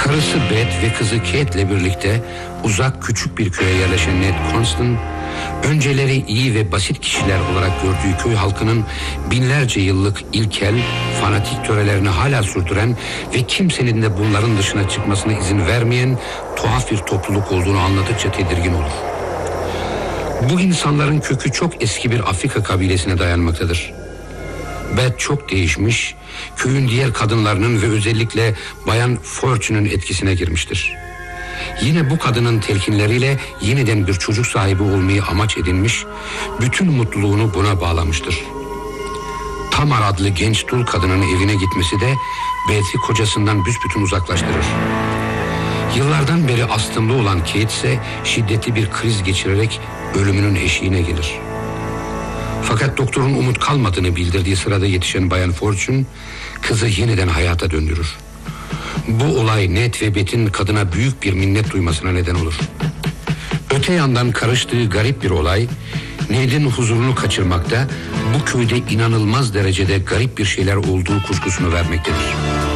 Karısı Beth ve kızı Kate'le birlikte uzak küçük bir köye yerleşen Ned Constant, önceleri iyi ve basit kişiler olarak gördüğü köy halkının binlerce yıllık ilkel, fanatik törelerini hala sürdüren ve kimsenin de bunların dışına çıkmasına izin vermeyen tuhaf bir topluluk olduğunu anladıkça tedirgin olur. Bu insanların kökü çok eski bir Afrika kabilesine dayanmaktadır. Beth çok değişmiş, köyün diğer kadınlarının ve özellikle Bayan Fortune'un etkisine girmiştir. Yine bu kadının telkinleriyle yeniden bir çocuk sahibi olmayı amaç edinmiş, bütün mutluluğunu buna bağlamıştır. Tamar adlı genç dul kadının evine gitmesi de Beth'i kocasından büsbütün uzaklaştırır. Yıllardan beri astımlı olan Kate ise şiddetli bir kriz geçirerek ölümünün eşiğine gelir. Fakat doktorun umut kalmadığını bildirdiği sırada yetişen Bayan Fortune kızı yeniden hayata döndürür. Bu olay Ned ve Beth'in kadına büyük bir minnet duymasına neden olur. Öte yandan karıştığı garip bir olay Ned'in huzurunu kaçırmakta, bu köyde inanılmaz derecede garip bir şeyler olduğu kuşkusunu vermektedir.